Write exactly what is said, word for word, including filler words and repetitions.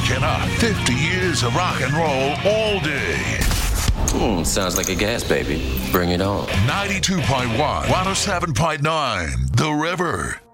Waking up fifty years of rock and roll all day. Hmm, sounds like a gas, baby. Bring it on. ninety-two point one, one oh seven point nine, The River.